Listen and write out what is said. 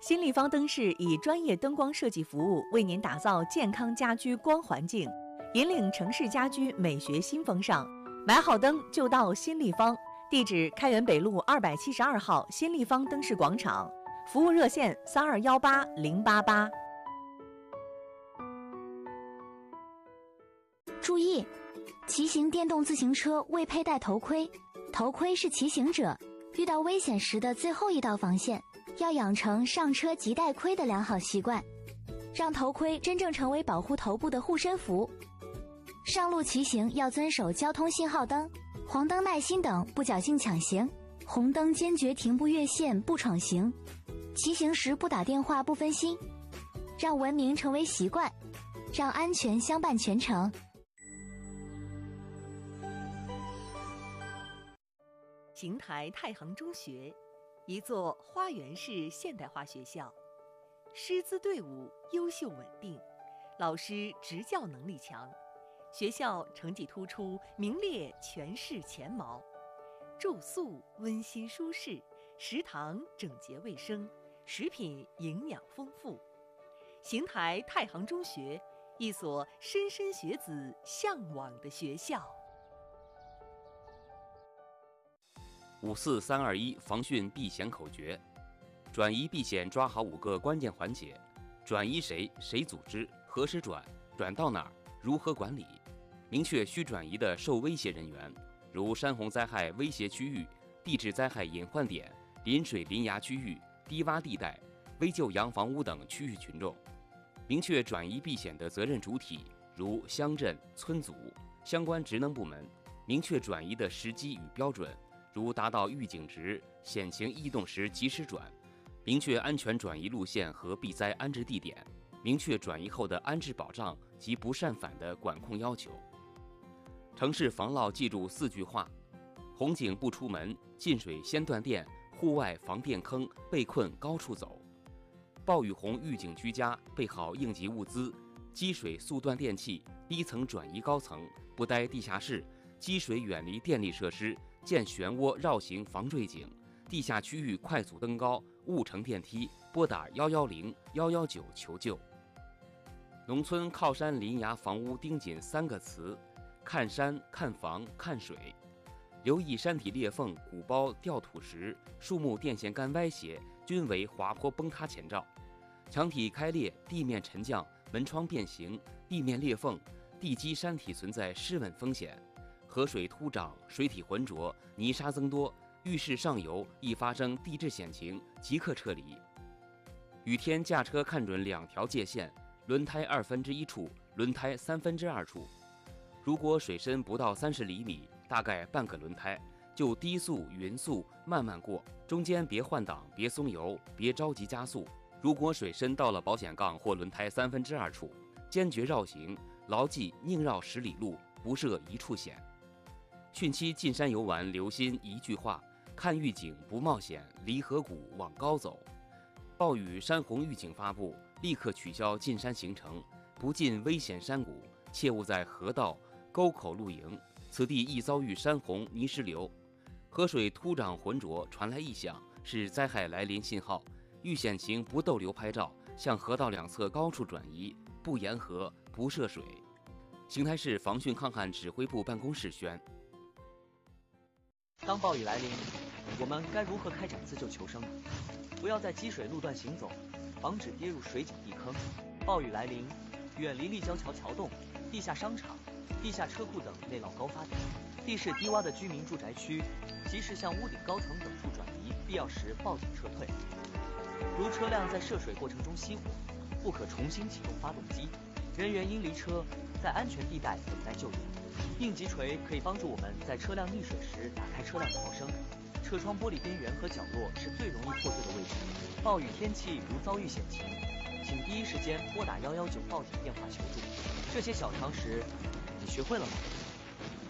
新立方灯饰以专业灯光设计服务，为您打造健康家居光环境，引领城市家居美学新风尚。买好灯就到新立方，地址开元北路272号新立方灯饰广场，服务热线3218-088。 注意，骑行电动自行车未佩戴头盔，头盔是骑行者遇到危险时的最后一道防线。要养成上车即戴盔的良好习惯，让头盔真正成为保护头部的护身符。上路骑行要遵守交通信号灯，黄灯耐心等，不侥幸抢行；红灯坚决停步越线，不闯行。骑行时不打电话，不分心，让文明成为习惯，让安全相伴全程。 邢台太行中学，一座花园式现代化学校，师资队伍优秀稳定，老师执教能力强，学校成绩突出，名列全市前茅。住宿温馨舒适，食堂整洁卫生，食品营养丰富。邢台太行中学，一所莘莘学子向往的学校。 54321防汛避险口诀：转移避险抓好5个关键环节。转移谁？谁组织？何时转？转到哪儿？如何管理？明确需转移的受威胁人员，如山洪灾害威胁区域、地质灾害隐患点、临水临崖区域、低洼地带、危旧洋房屋等区域群众。明确转移避险的责任主体，如乡镇、村组、相关职能部门。明确转移的时机与标准，如达到预警值、险情异动时及时转，明确安全转移路线和避灾安置地点，明确转移后的安置保障及不擅返的管控要求。城市防涝记住4句话：红警不出门，进水先断电，户外防电坑，被困高处走。暴雨洪预警居家，备好应急物资，积水速断电器，低层转移高层，不待地下室，积水远离电力设施，建漩涡绕行防坠井，地下区域快速登高，勿乘电梯，拨打110、119求救。农村靠山临崖房屋盯紧3个词：看山、看房、看水。留意山体裂缝、鼓包、掉土石、树木电线杆歪斜，均为滑坡崩塌前兆。墙体开裂、地面沉降、门窗变形、地面裂缝、地基山体存在失稳风险。河水突涨、水体浑浊、泥沙增多，浴室上游易发生地质险情，即刻撤离。雨天驾车看准2条界限：轮胎1/2处、轮胎2/3处。如果水深不到30厘米，大概半个轮胎，就低速、匀速慢慢过，中间别换挡、别松油、别着急加速。如果水深到了保险杠或轮胎2/3处，坚决绕行，牢记宁绕10里路，不涉1处险。汛期进山游玩，留心1句话：看预警不冒险，离河谷往高走。暴雨山洪预警发布，立刻取消进山行程，不进危险山谷，切勿在河道、沟口露营，此地易遭遇山洪泥石流。河水突涨浑浊，传来异响，是灾害来临信号。遇险情不逗留拍照，向河道2侧高处转移，不沿河，不涉水。邢台市防汛抗旱指挥部办公室宣。 当暴雨来临，我们该如何开展自救求生呢？不要在积水路段行走，防止跌入水井地坑。暴雨来临，远离立交桥桥洞、地下商场、地下车库等内涝高发点，地势低洼的居民住宅区，及时向屋顶高层等处转移，必要时报警撤退。如车辆在涉水过程中熄火，不可重新启动发动机，人员应离车，在安全地带等待救援。应急锤可以帮助我们在车辆溺水时打开车辆逃生。车窗玻璃边缘和角落是最容易破碎的位置。暴雨天气如遭遇险情，请第一时间拨打119报警电话求助。这些小常识，你学会了吗？